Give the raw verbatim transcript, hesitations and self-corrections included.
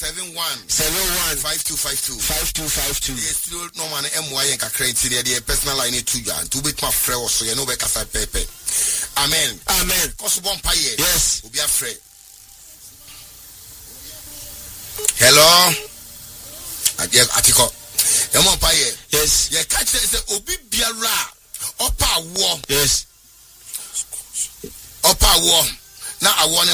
seven one seven one five two five two five two five two. Yes, still no man M Y and credit the personal line to you and to bit my friend so you know be kasa pepe. Amen. Amen. Cause one paye. Yes. Will be afraid. Hello. Adia Atiko. Yamo paye. Yes. Ye catch say obi biara opa wo. Yes. Opa wo. Na awon